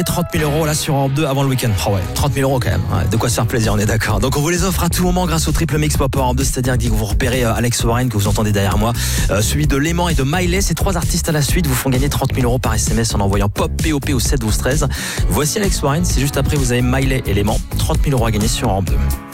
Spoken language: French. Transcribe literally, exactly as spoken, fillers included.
trente mille euros là sur Europe deux avant le week-end. Oh ouais, trente mille euros quand même. Ouais, de quoi se faire plaisir, on est d'accord. Donc on vous les offre à tout moment grâce au triple mix pop Europe deux, c'est-à-dire que vous repérez euh, Alex Warren que vous entendez derrière moi, euh, celui de Léman et de Miley. Ces trois artistes à la suite vous font gagner trente mille euros par S M S en envoyant pop P O P au sept douze treize. Voici Alex Warren, c'est juste après vous avez Miley et Léman. trente mille euros à gagner sur Europe deux.